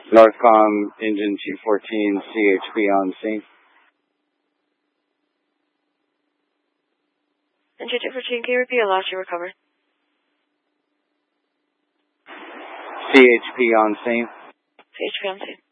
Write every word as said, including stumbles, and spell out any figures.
Northcom, engine two fourteen, C H P on scene. Engine two fourteen, can you repeat a loss you recovered? C H P on scene. C H P on scene.